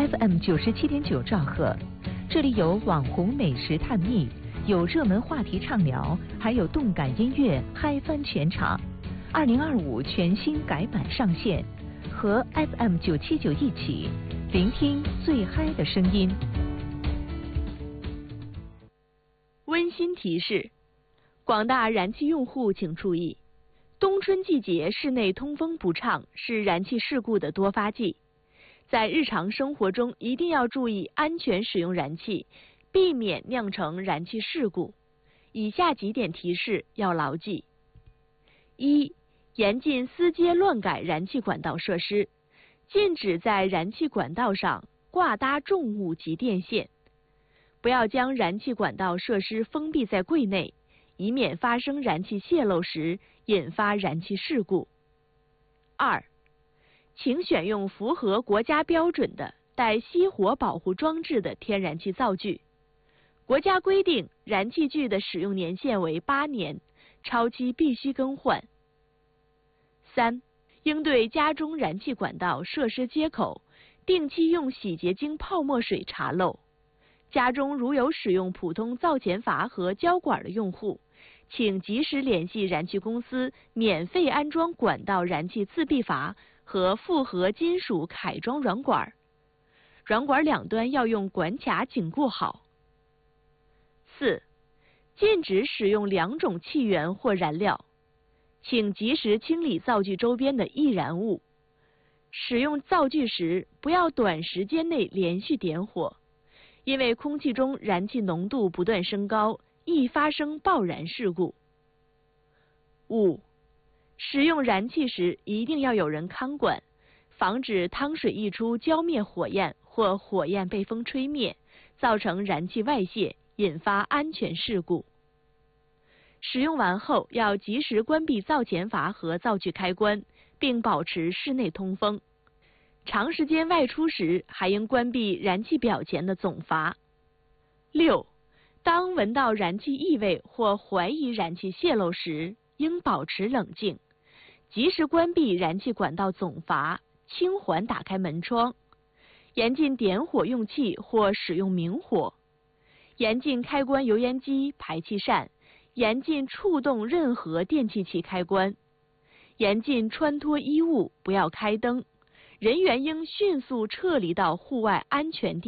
FM 97.9兆赫，这里有网红美食探秘，有热门话题畅聊，还有动感音乐嗨翻全场。2025全新改版上线，和 FM 979一起聆听最嗨的声音。 温馨提示：广大燃气用户请注意，冬春季节室内通风不畅是燃气事故的多发季，在日常生活中一定要注意安全使用燃气，避免酿成燃气事故。以下几点提示要牢记：一、严禁私接乱改燃气管道设施，禁止在燃气管道上挂搭重物及电线，不要将燃气管道设施封闭在柜内，以免发生燃气泄漏时引发燃气事故。二、请选用符合国家标准的带熄火保护装置的天然气灶具。国家规定，燃气具的使用年限为8年，超期必须更换。三、应对家中燃气管道设施接口定期用洗洁精泡沫水查漏。家中如有使用普通灶前阀和胶管的用户，请及时联系燃气公司免费安装管道燃气自闭阀和复合金属铠装软管，软管两端要用管卡紧固好。四、禁止使用2种气源或燃料，请及时清理灶具周边的易燃物。使用灶具时，不要短时间内连续点火，因为空气中燃气浓度不断升高，易发生爆燃事故。五、使用燃气时一定要有人看管，防止汤水溢出浇灭火焰或火焰被风吹灭，造成燃气外泄，引发安全事故。使用完后要及时关闭灶前阀和灶具开关，并保持室内通风。长时间外出时，还应关闭燃气表前的总阀。六、当闻到燃气异味或怀疑燃气泄漏时，应保持冷静，及时关闭燃气管道总阀，轻缓打开门窗，严禁点火用气或使用明火，严禁开关油烟机、排气扇，严禁触动任何电气器开关，严禁穿脱衣物，不要开灯，人员应迅速撤离到户外安全地